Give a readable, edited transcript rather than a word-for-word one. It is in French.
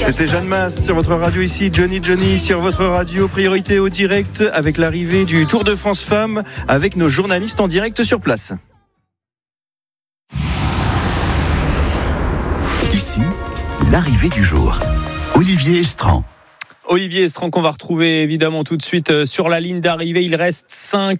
C'était Jeanne Masse sur votre radio ici, Johnny sur votre radio. Priorité au direct avec l'arrivée du Tour de France Femmes avec nos journalistes en direct sur place. Ici, l'arrivée du jour. Olivier Estran. Olivier Estran qu'on va retrouver évidemment tout de suite sur la ligne d'arrivée. Il reste 5